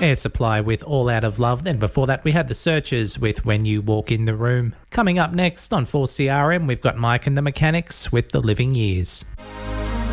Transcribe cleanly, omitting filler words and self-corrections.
Air Supply with All Out of Love. Then before that we had The Searchers with When You Walk in the Room. Coming up next on 4CRM we've got Mike and the Mechanics with The Living Years.